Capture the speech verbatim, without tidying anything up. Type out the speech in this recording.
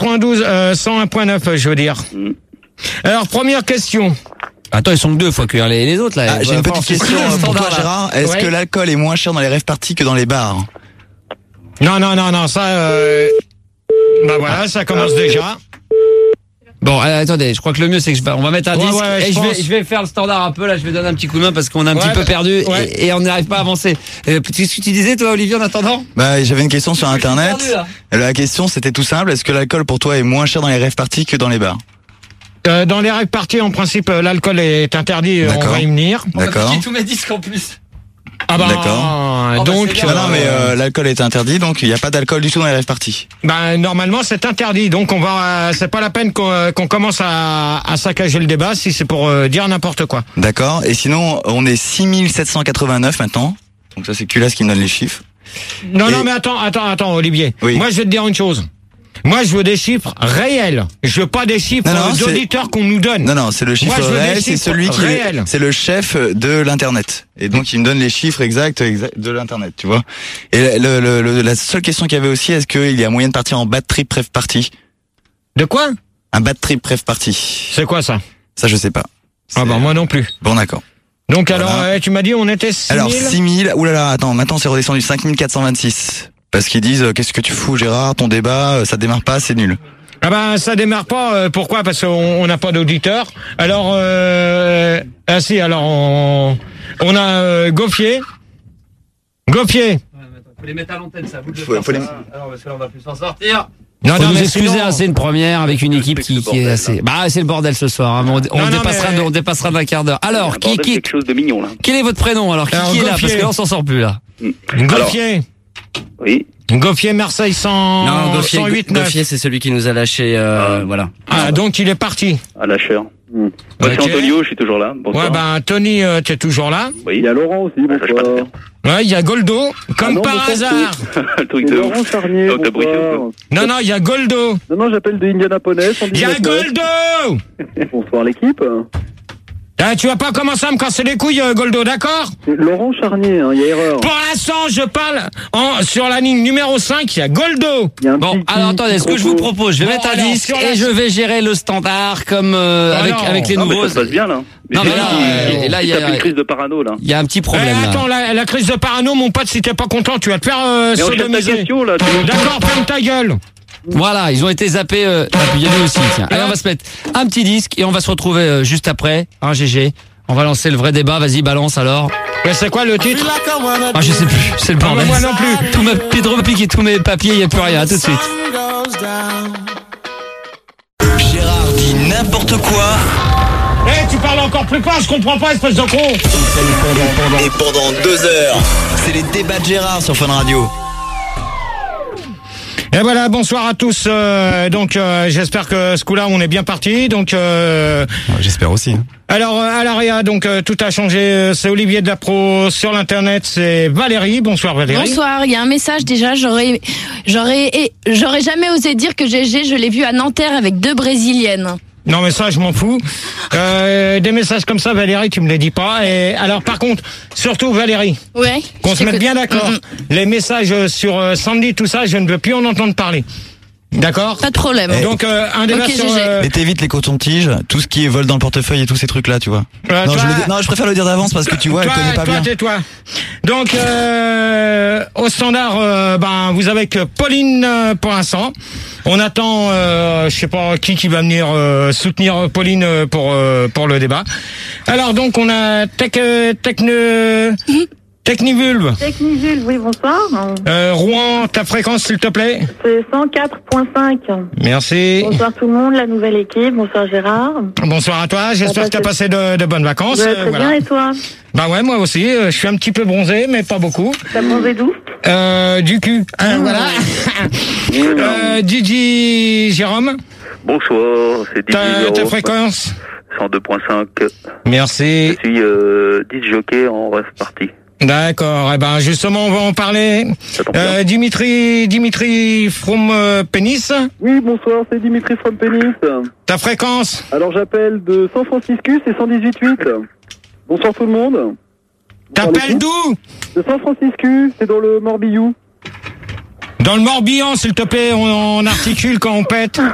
quatre-vingt-douze, euh, cent un point neuf, je veux dire. Mm. Alors, première question. Attends, ils sont que deux, faut accueillir les, les autres là. Ah, j'ai une petite question pour toi, Gérard. Est-ce ouais. que l'alcool est moins cher dans les rêves parties que dans les bars? Non, non, non, non, ça... Euh... Bah voilà, ça commence ah, déjà. Bon, euh, attendez, je crois que le mieux c'est que je vais, on va mettre un ouais, disque ouais, et je, je vais, je vais faire le standard un peu là, je vais donner un petit coup de main parce qu'on a un ouais, petit peu perdu ouais. et, et on n'arrive pas à avancer. Euh, Qu'est-ce que tu disais toi, Olivier, en attendant? Bah, j'avais une question sur internet. Perdu, la question c'était tout simple, est-ce que l'alcool pour toi est moins cher dans les rêves parties que dans les bars? Euh, dans les rêves parties, en principe, l'alcool est interdit. On va y venir. D'accord. J'ai tous mes disques en plus. Ah bah, d'accord. Donc, oh bah euh, non mais euh, l'alcool est interdit, donc il n'y a pas d'alcool du tout dans les rêves parties. Bah normalement c'est interdit, donc on va, c'est pas la peine qu'on qu'on commence à, à saccager le débat si c'est pour euh, dire n'importe quoi. D'accord. Et sinon on est six mille sept cent quatre-vingt-neuf maintenant. Donc ça c'est Culas qui me donne les chiffres. Non Et... non mais attends attends attends Olivier. Oui. Moi je vais te dire une chose. Moi, je veux des chiffres réels. Je veux pas des chiffres non, non, d'auditeurs qu'on nous donne. Non, non, c'est le chiffre Moi, réel, c'est celui qui réel. C'est le chef de l'internet. Et donc, il me donne les chiffres exacts, exacts de l'internet, tu vois. Et le, le, le, la seule question qu'il y avait aussi, est-ce qu'il y a moyen de partir en bad trip rêve party? De quoi? Un bad trip rêve party. C'est quoi ça? Ça, je sais pas. Ah bah, moi non plus. Bon, d'accord. Donc, voilà. alors, euh, tu m'as dit, on était six mille? Alors, six mille, oulala, attends, maintenant, c'est redescendu cinq mille quatre cent vingt-six. Parce qu'ils disent, qu'est-ce que tu fous, Gérard, ton débat, ça démarre pas, c'est nul. Ah ben ça démarre pas, euh, pourquoi? Parce qu'on n'a pas d'auditeurs. Alors, euh, ah si, alors on, on a euh, Gauffier. Gauffier. Ouais, faut les mettre à l'antenne, ça. Vous le faut, faut les... Alors, parce que là, on va plus s'en sortir. Non, faut non, nous mais excuser, sinon... hein, c'est une première avec une équipe qui, qui est assez. Bah, c'est le bordel ce soir. Hein, on, on non, dépassera, non, mais... on dépassera d'un quart d'heure. Alors, qui, qui, quelque chose de mignon là. Quel est votre prénom alors? Qui, alors, qui est là? Parce que là, on s'en sort plus là. Gauffier. Oui. Gauffier Marseille cent... Non, Gauffier, cent huit neuf. Gauffier, c'est celui qui nous a lâché, euh, ah. voilà. Ah, donc il est parti. À lâcheur. Mmh. Bah, okay. C'est Antonio, je suis toujours là. Bonsoir. Ouais, ben, Tony, euh, t'es toujours là. Oui. Il y a Laurent aussi, bonsoir. Ouais, il y a Goldo, comme ah non, par hasard. Le truc de Laurent Charnier, oh, bonsoir. Non, non, il y a Goldo. Non, non, j'appelle de Indianapolis. Il y a Goldo. Bonsoir l'équipe. Ah, tu vas pas commencer à me casser les couilles, Goldo, d'accord? Laurent Charnier, il hein, y a erreur. Pour l'instant, je parle en, sur la ligne numéro cinq, il y a Goldo. Y a bon, alors attendez, ce que je vous propose, je vais bon, mettre un alors, disque et la... je vais gérer le standard comme euh, ah, avec, avec les non, nouveaux. Mais ça se passe bien là. Mais non, mais là, il, et là, il y a une crise de parano là. Il y a un petit problème. Eh, là. Attends, la, la crise de parano, mon pote, si t'es pas content, tu vas te faire euh, sodomiser. D'accord, ferme ta gueule. Voilà, ils ont été zappés. Euh... Ah, puis il y a lui aussi. Tiens. Allez, on va se mettre un petit disque et on va se retrouver euh, juste après. Un G G. On va lancer le vrai débat. Vas-y, balance alors. Mais c'est quoi le titre? Ah, je sais plus. C'est le bordel. Moi non plus. Tous mes Pedro piqué tous mes papiers, il y a plus rien. À tout de suite. Gérard dit n'importe quoi. Eh, hey, tu parles encore plus fort, je comprends pas, espèce de con. Et pendant deux heures, c'est les débats de Gérard sur Fun Radio. Et voilà, bonsoir à tous. Euh, donc, euh, j'espère que ce coup-là, on est bien parti. Donc, euh, j'espère aussi. Hein. Alors, à l'Aria, donc euh, tout a changé. C'est Olivier de la Pro. Sur l'internet, c'est Valérie. Bonsoir Valérie. Bonsoir. Il y a un message déjà. J'aurais, j'aurais, j'aurais jamais osé dire que G G, je l'ai vu à Nanterre avec deux Brésiliennes. Non mais ça je m'en fous. Euh, des messages comme ça Valérie tu me les dis pas. Et alors par contre surtout Valérie. Ouais. Qu'on se mette bien d'accord. Mm-hmm. Les messages sur euh, Sandy tout ça je ne veux plus en entendre parler. D'accord. Pas de problème. Et donc euh, un débat okay, sur. Euh... Mais t'évites les cotons-tiges, tout ce qui est vol dans le portefeuille et tous ces trucs là tu vois. Euh, non, toi, je le... non je préfère le dire d'avance parce que tu vois toi, elle connaît pas toi, bien. Tais-toi. Donc euh, au standard euh, ben vous avez que Pauline euh, pour l'instant. On attend, euh, je sais pas qui qui va venir euh, soutenir Pauline pour euh, pour le débat. Alors donc on a Tech euh, Techne Technivulve. Technivulve, oui bonsoir. Euh, Rouen, ta fréquence s'il te plaît. C'est cent quatre virgule cinq. Merci. Bonsoir tout le monde, la nouvelle équipe. Bonsoir Gérard. Bonsoir à toi. J'espère que t'as passé de, de bonnes vacances. Ouais, très euh, voilà. Bien et toi? Bah ouais moi aussi. Je suis un petit peu bronzé mais pas beaucoup. T'as bronzé d'où? Euh, du cul. Hein, mmh. Voilà. euh, Didi Jérôme. Bonsoir, c'est Didi ta, ta fréquence cent deux virgule cinq. Merci. Je suis euh, disc jockey en rêve party. D'accord. Eh ben justement on va en parler. Euh, Dimitri Dimitri from euh, Pénis. Oui bonsoir, c'est Dimitri from Pénis. Ta fréquence? Alors j'appelle de San Francisco, c'est cent dix-huit virgule huit. Bonsoir tout le monde. T'appelles d'où? De San Francisco, c'est dans le Morbihan. Dans le Morbihan, s'il te plaît, on, on articule quand on pète.